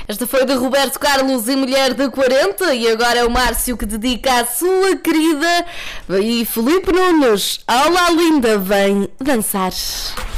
Esta foi de Roberto Carlos e Mulher de 40. E agora é o Márcio que dedica à sua querida. E Filipe Nunes, olá linda, vem dançar.